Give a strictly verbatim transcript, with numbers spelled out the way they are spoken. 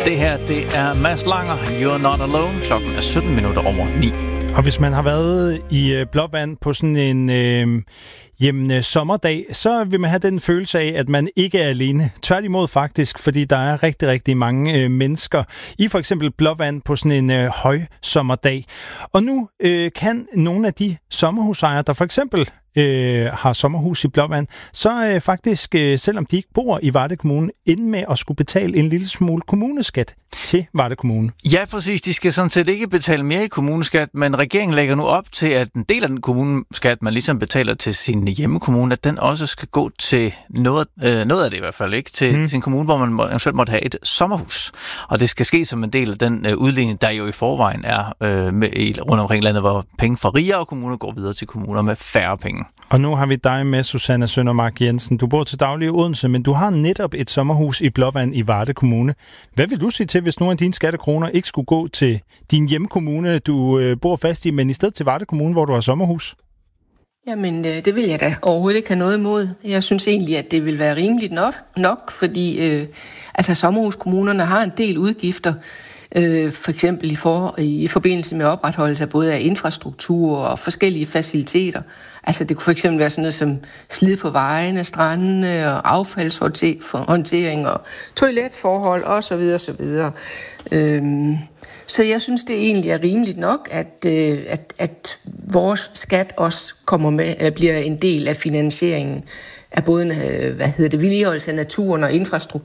Det her, det er Mads Langer, You're Not Alone. Klokken er sytten minutter over ni. Og hvis man har været i øh, Blåvand på sådan en øh, jamen, sommerdag, så vil man have den følelse af, at man ikke er alene. Tværtimod faktisk, fordi der er rigtig, rigtig mange øh, mennesker i for eksempel Blåvand på sådan en øh, højsommerdag. Og nu øh, kan nogle af de sommerhusejere, der for eksempel øh, har sommerhus i Blåvand, så øh, faktisk, øh, selvom de ikke bor i Varde Kommune, ende med at skulle betale en lille smule kommuneskat til Varde Kommune. Ja, præcis. De skal sådan set ikke betale mere i kommuneskat, men regeringen lægger nu op til, at en del af den kommuneskat, man ligesom betaler til sin hjemmekommune, at den også skal gå til noget, øh, noget af det i hvert fald, ikke? Til hmm. sin kommune, hvor man må, eventuelt måtte have et sommerhus. Og det skal ske som en del af den øh, udligning, der jo i forvejen er øh, med, i, rundt omkring landet, hvor penge fra rigere kommuner går videre til kommuner med færre penge. Og nu har vi dig med, Susanne Søndermark Jensen. Du bor til daglig i Odense, men du har netop et sommerhus i Blåvand i Varde Kommune. Hvad vil du sige til, hvis nogle af dine skattekroner ikke skulle gå til din hjemkommune, du øh, bor fast i, men i stedet til Varde Kommune, hvor du har sommerhus? Jamen, øh, det vil jeg da overhovedet ikke have noget imod. Jeg synes egentlig, at det vil være rimeligt nok, nok fordi øh, altså, sommerhuskommunerne har en del udgifter, øh, for eksempel i, for, i forbindelse med opretholdelse af både af infrastruktur og forskellige faciliteter. Altså det kunne for eksempel være sådan noget som slid på vejene, strandene og affaldshåndtering og toiletforhold osv. osv. Øhm, så jeg synes, det egentlig er rimeligt nok, at, øh, at, at vores skat også kommer med, bliver en del af finansieringen af både hvad hedder det, vedligeholdelse af naturen og infrastruktur.